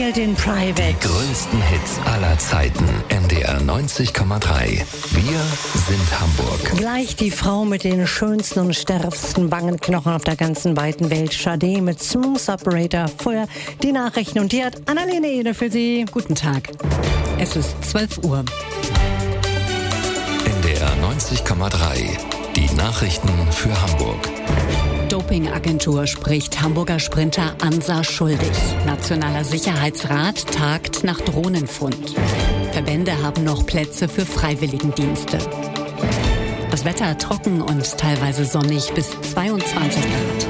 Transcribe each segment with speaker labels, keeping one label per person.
Speaker 1: Wild in Private.
Speaker 2: Die größten Hits aller Zeiten. NDR 90,3. Wir sind Hamburg.
Speaker 1: Gleich die Frau mit den schönsten und stärksten Wangenknochen auf der ganzen weiten Welt. Sade mit Smooth Operator. Vorher die Nachrichten und die hat Annalena Ede für Sie.
Speaker 3: Guten Tag. Es ist 12 Uhr.
Speaker 2: NDR 90,3. Die Nachrichten für Hamburg.
Speaker 3: Dopingagentur spricht Hamburger Sprinter Ansa schuldig. Nationaler Sicherheitsrat tagt nach Drohnenfund. Verbände haben noch Plätze für Freiwilligendienste. Das Wetter trocken und teilweise sonnig bis 22 Grad.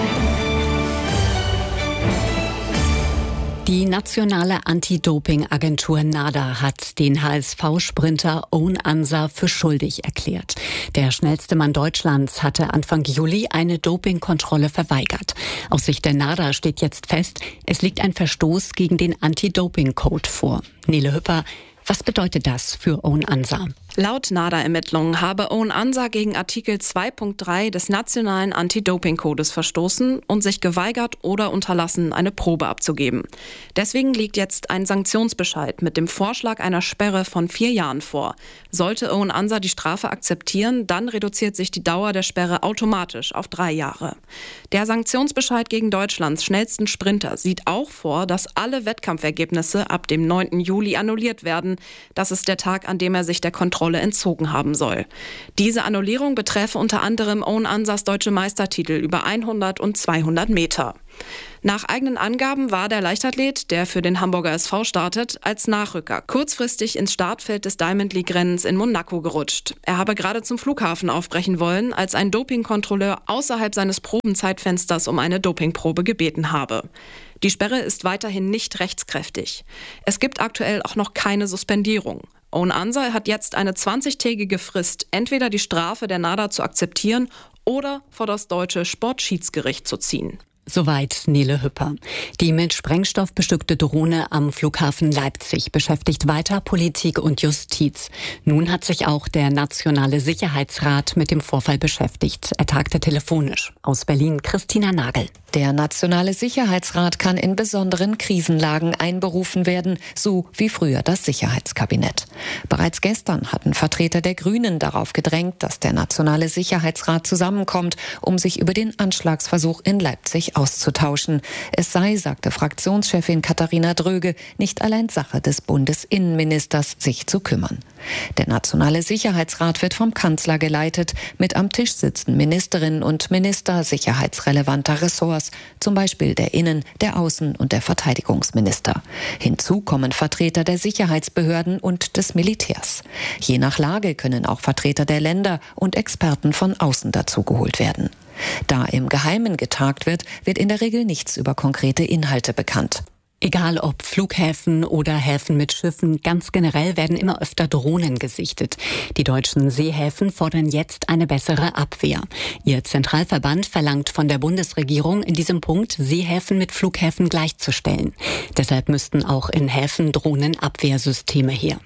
Speaker 3: Die nationale Anti-Doping-Agentur NADA hat den HSV-Sprinter Own Ansa für schuldig erklärt. Der schnellste Mann Deutschlands hatte Anfang Juli eine Dopingkontrolle verweigert. Aus Sicht der NADA steht jetzt fest, es liegt ein Verstoß gegen den Anti-Doping-Code vor. Nele Hüpper, was bedeutet das für Own Ansa?
Speaker 4: Laut NADA-Ermittlungen habe Own Ansa gegen Artikel 2.3 des nationalen Anti-Doping-Codes verstoßen und sich geweigert oder unterlassen, eine Probe abzugeben. Deswegen liegt jetzt ein Sanktionsbescheid mit dem Vorschlag einer Sperre von 4 Jahren vor. Sollte Own Ansa die Strafe akzeptieren, dann reduziert sich die Dauer der Sperre automatisch auf 3 Jahre. Der Sanktionsbescheid gegen Deutschlands schnellsten Sprinter sieht auch vor, dass alle Wettkampfergebnisse ab dem 9. Juli annulliert werden. Das ist der Tag, an dem er sich der Kontrolle entzogen haben soll. Diese Annullierung beträfe unter anderem Own Ansas deutsche Meistertitel über 100 und 200 Meter. Nach eigenen Angaben war der Leichtathlet, der für den Hamburger SV startet, als Nachrücker kurzfristig ins Startfeld des Diamond League-Rennens in Monaco gerutscht. Er habe gerade zum Flughafen aufbrechen wollen, als ein Dopingkontrolleur außerhalb seines Probenzeitfensters um eine Dopingprobe gebeten habe. Die Sperre ist weiterhin nicht rechtskräftig. Es gibt aktuell auch noch keine Suspendierung. Own Ansa hat jetzt eine 20-tägige Frist, entweder die Strafe der NADA zu akzeptieren oder vor das deutsche Sportschiedsgericht zu ziehen.
Speaker 3: Soweit Nele Hüpper. Die mit Sprengstoff bestückte Drohne am Flughafen Leipzig beschäftigt weiter Politik und Justiz. Nun hat sich auch der Nationale Sicherheitsrat mit dem Vorfall beschäftigt. Er tagte telefonisch. Aus Berlin Christina Nagel.
Speaker 5: Der Nationale Sicherheitsrat kann in besonderen Krisenlagen einberufen werden, so wie früher das Sicherheitskabinett. Bereits gestern hatten Vertreter der Grünen darauf gedrängt, dass der Nationale Sicherheitsrat zusammenkommt, um sich über den Anschlagsversuch in Leipzig auszutauschen. Es sei, sagte Fraktionschefin Katharina Dröge, nicht allein Sache des Bundesinnenministers, sich zu kümmern. Der Nationale Sicherheitsrat wird vom Kanzler geleitet. Mit am Tisch sitzen Ministerinnen und Minister sicherheitsrelevanter Ressorts, zum Beispiel der Innen-, der Außen- und der Verteidigungsminister. Hinzu kommen Vertreter der Sicherheitsbehörden und des Militärs. Je nach Lage können auch Vertreter der Länder und Experten von außen dazugeholt werden. Da im Geheimen getagt wird, wird in der Regel nichts über konkrete Inhalte bekannt.
Speaker 3: Egal ob Flughäfen oder Häfen mit Schiffen, ganz generell werden immer öfter Drohnen gesichtet. Die deutschen Seehäfen fordern jetzt eine bessere Abwehr. Ihr Zentralverband verlangt von der Bundesregierung in diesem Punkt, Seehäfen mit Flughäfen gleichzustellen. Deshalb müssten auch in Häfen Drohnenabwehrsysteme her.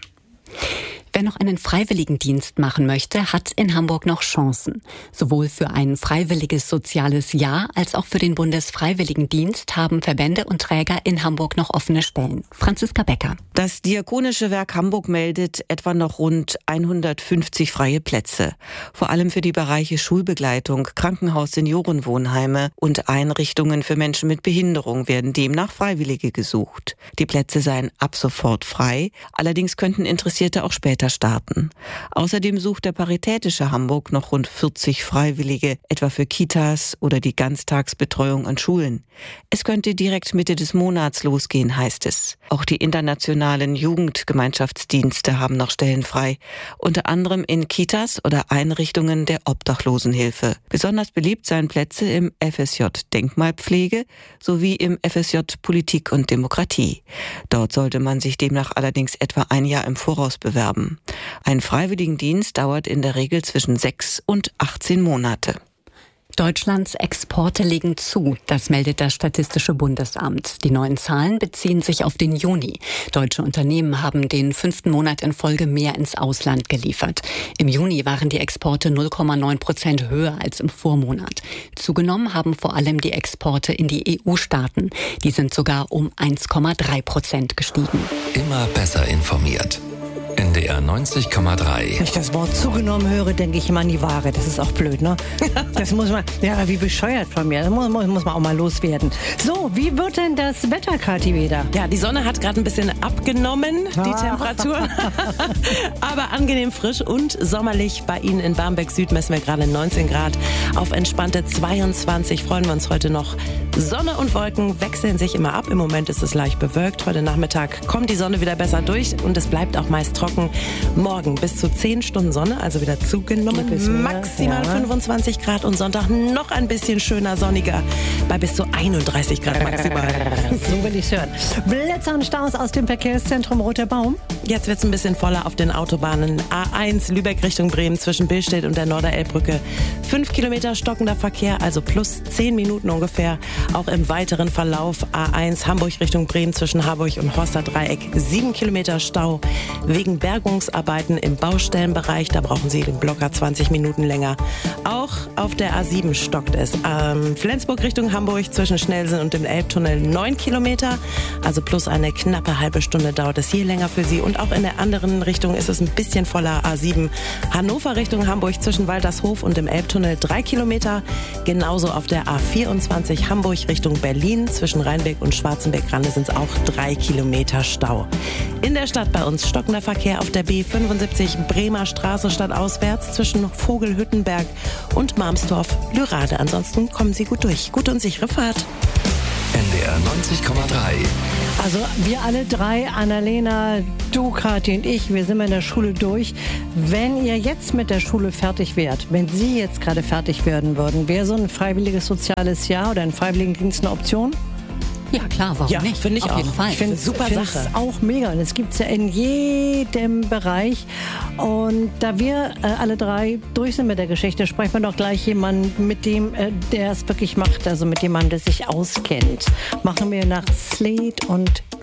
Speaker 3: Wer noch einen Freiwilligendienst machen möchte, hat in Hamburg noch Chancen. Sowohl für ein freiwilliges soziales Jahr als auch für den Bundesfreiwilligendienst haben Verbände und Träger in Hamburg noch offene Stellen. Franziska Becker.
Speaker 6: Das Diakonische Werk Hamburg meldet etwa noch rund 150 freie Plätze. Vor allem für die Bereiche Schulbegleitung, Krankenhaus, Seniorenwohnheime und Einrichtungen für Menschen mit Behinderung werden demnach Freiwillige gesucht. Die Plätze seien ab sofort frei, allerdings könnten Interessierte auch später starten. Außerdem sucht der Paritätische Hamburg noch rund 40 Freiwillige, etwa für Kitas oder die Ganztagsbetreuung an Schulen. Es könnte direkt Mitte des Monats losgehen, heißt es. Auch die internationalen Jugendgemeinschaftsdienste haben noch Stellen frei, unter anderem in Kitas oder Einrichtungen der Obdachlosenhilfe. Besonders beliebt seien Plätze im FSJ Denkmalpflege sowie im FSJ Politik und Demokratie. Dort sollte man sich demnach allerdings etwa ein Jahr im Voraus bewerben. Ein Freiwilligendienst dauert in der Regel zwischen 6 und 18 Monate.
Speaker 3: Deutschlands Exporte legen zu, das meldet das Statistische Bundesamt. Die neuen Zahlen beziehen sich auf den Juni. Deutsche Unternehmen haben den 5. Monat in Folge mehr ins Ausland geliefert. Im Juni waren die Exporte 0,9% höher als im Vormonat. Zugenommen haben vor allem die Exporte in die EU-Staaten. Die sind sogar um 1,3% gestiegen.
Speaker 2: Immer besser informiert. NDR 90,3.
Speaker 1: Wenn ich das Wort zugenommen höre, denke ich immer an die Ware. Das ist auch blöd, ne? Das muss man, ja, wie bescheuert von mir. Das muss man auch mal loswerden. So, wie wird denn das Wetter, Kathi, wieder?
Speaker 7: Ja, die Sonne hat gerade ein bisschen abgenommen, die Temperatur. Aber angenehm frisch und sommerlich. Bei Ihnen in Barmbek Süd messen wir gerade 19 Grad. Auf entspannte 22 freuen wir uns heute noch. Sonne und Wolken wechseln sich immer ab. Im Moment ist es leicht bewölkt. Heute Nachmittag kommt die Sonne wieder besser durch und es bleibt auch meist trocken. Morgen bis zu 10 Stunden Sonne, also wieder zugenommen. Maximal 25 Grad und Sonntag noch ein bisschen schöner, sonniger bei bis zu 31 Grad maximal.
Speaker 1: So will ich's hören. Blitzer und Staus aus dem Verkehrszentrum Roter Baum.
Speaker 7: Jetzt wird's ein bisschen voller auf den Autobahnen. A1 Lübeck Richtung Bremen zwischen Billstedt und der Norderelbbrücke. 5 Kilometer stockender Verkehr, also plus 10 Minuten ungefähr. Auch im weiteren Verlauf A1 Hamburg Richtung Bremen zwischen Harburg und Horster Dreieck. 7 Kilometer Stau wegen Bergungsarbeiten im Baustellenbereich. Da brauchen Sie den Blocker 20 Minuten länger. Auch auf der A7 stockt es. Flensburg Richtung Hamburg zwischen Schnellsen und dem Elbtunnel 9 Kilometer. Also plus eine knappe halbe Stunde dauert es hier länger für Sie. Und auch in der anderen Richtung ist es ein bisschen voller. A7 Hannover Richtung Hamburg zwischen Waltershof und dem Elbtunnel 3 Kilometer. Genauso auf der A24 Hamburg Richtung Berlin zwischen Rheinbeck und Schwarzenberg-Rande sind es auch 3 Kilometer Stau. In der Stadt bei uns stockender Verkehr auf der B75 Bremer Straße stadtauswärts zwischen Vogelhüttenberg und Marmsdorf-Lürade. Ansonsten kommen Sie gut durch. Gute und sichere Fahrt.
Speaker 2: NDR 90,3.
Speaker 1: Also wir alle drei, Annalena, du, Kathi und ich, wir sind mal in der Schule durch. Wenn ihr jetzt mit der Schule fertig wärt, wenn Sie jetzt gerade fertig werden würden, wäre so ein freiwilliges soziales Jahr oder ein Freiwilligendienst eine Option?
Speaker 3: Ja, klar, warum nicht?
Speaker 7: Finde ich
Speaker 3: auf
Speaker 7: auch.
Speaker 3: jeden Fall.
Speaker 7: Ich finde es super Sache.
Speaker 1: Das ist auch mega. Und es gibt es ja in jedem Bereich. Und da wir alle drei durch sind mit der Geschichte, sprechen wir doch gleich jemanden, mit dem, der es wirklich macht. Also mit jemandem, der sich auskennt. Machen wir nach Slade und